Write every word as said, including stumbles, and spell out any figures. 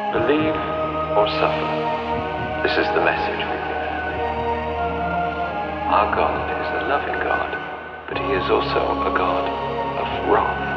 Believe or suffer. This is the message we've been handing. Our God is a loving God, but he is also a God of wrath.